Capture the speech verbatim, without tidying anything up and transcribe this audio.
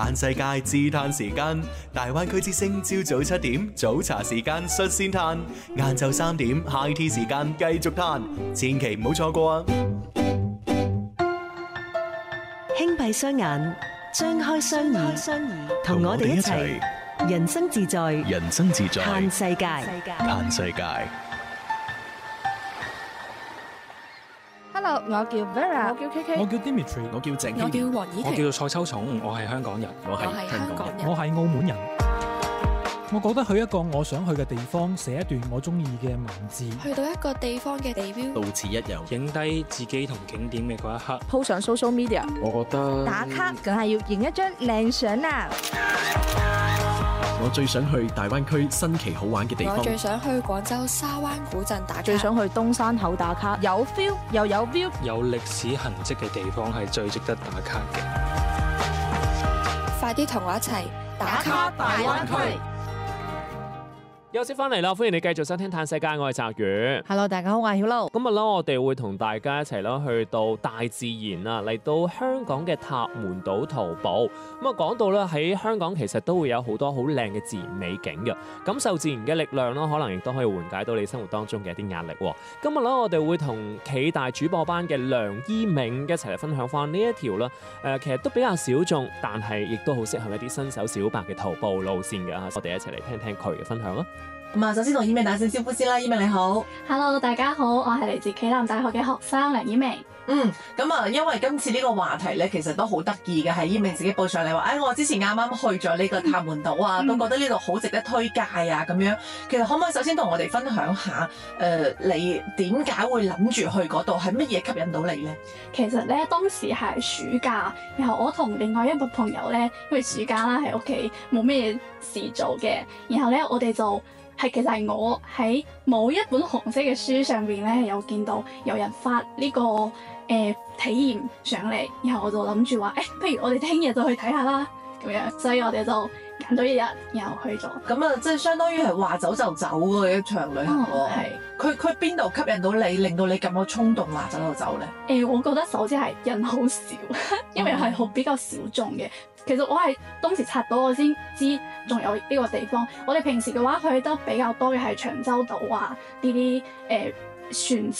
嘆世界自嘆時間，大灣區之聲朝早七點早茶時間率先嘆，晏晝三點 high tea 時間繼續嘆，千祈唔好錯過啊！ 輕閉雙眼，張開雙耳，同我哋一齊人生自在， 人生自在嘆世界。 嘆世界。 Hello，我叫 Vera， 我叫 K K， 我叫 Dimitri， 我叫鄭， 我叫黃以我婷， 叫蔡秋松，我係香港人， 我係我係香港人， 我係澳門人。我覺得去一個我想去嘅地方，寫一段我中意嘅文字， 去到一個地方嘅地標， 到此一遊， 影低自己同景點嘅嗰一刻。 鋪上 social media， 我覺得打卡梗係要影一張靚相啦。 我最想去大灣區新奇好玩嘅地方。 我最想去廣州沙灣古鎮打卡， 最想去東山口打卡，有 feel 又有 view， 有歷史痕跡嘅地方係最值得打卡嘅。 快啲同我一齊打卡大灣區。 休息翻嚟啦，歡迎你繼續收聽《嘆世界》，我係澤宇。 Hello， 大家好，我係曉露。 今日啦，我哋會同大家一齊啦去到大自然啊，嚟到香港嘅塔門島徒步。咁啊，講到咧喺香港其實都會有好多好靚嘅自然美景嘅，感受自然嘅力量啦，可能亦都可以緩解到你生活當中嘅一啲壓力。今日咧，我哋會同暨大主播班嘅梁依銘一齊嚟分享翻呢一條啦。誒，其實都比較小眾，但係亦都好適合一啲新手小白嘅徒步路線嘅。我哋一齊嚟聽聽佢嘅分享啦。 咁啊，首先同依銘打聲招呼先啦，依銘你好。 Hello， 大家好，我係嚟自暨南大學嘅學生梁依銘。 嗯，咁啊，因為今次呢個話題咧，其實都好得意嘅，係依銘自己報上嚟話，哎，我之前啱啱去咗呢個塔門島啊，嗯、都覺得呢度好值得推介啊，咁樣。其實可唔可以首先同我哋分享下，誒、呃，你點解會諗住去嗰度，係乜嘢吸引到你咧？ 其實咧，當時係暑假，然後我同另外一個朋友咧，因為暑假啦喺屋企冇咩事做嘅，然後咧我哋就。係其實係我喺某一本紅色嘅書上邊咧，有見到有人發呢、這個誒、呃、體驗上嚟，然後我就諗住話誒，不如我哋聽日就去睇下啦，咁樣，所以我哋就揀咗一日，然後去咗。 咁啊，即係相當於係話走就走嘅一場旅行喎。係、哦。佢佢邊度吸引到你，令到你咁有衝動話走就走咧？ 誒、呃，我覺得首先係人好少，因為係好比較小眾嘅。其實我係當時刷到我先知仲有呢個地方。我哋平時嘅話去得比較多嘅係長洲島啊，呢啲誒船